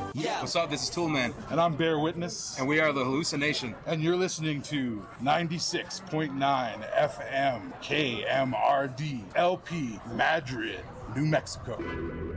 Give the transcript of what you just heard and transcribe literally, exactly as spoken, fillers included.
Yeah. What's up? This is Toolman. And I'm Bear Witness. And we are the Hallucination. And you're listening to ninety-six point nine F M K M R D L P Madrid, New Mexico.